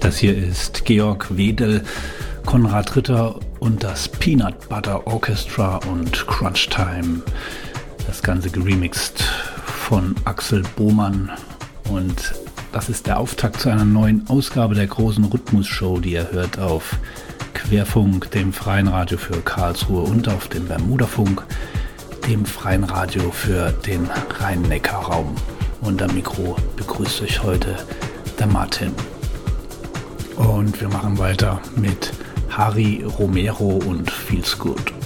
Das hier ist Georg Wedel, Konrad Ritter und das Peanut Butter Orchestra und Crunch Time. Das Ganze geremixed von Axel Bohmann. Und das ist der Auftakt zu einer neuen Ausgabe der großen Rhythmus-Show, die ihr hört auf Querfunk, dem freien Radio für Karlsruhe, und auf dem Bermudafunk, dem freien Radio für den Rhein-Neckar-Raum. Und am Mikro begrüßt euch heute der Martin. Und wir machen weiter mit Harry Romero und Feels Good.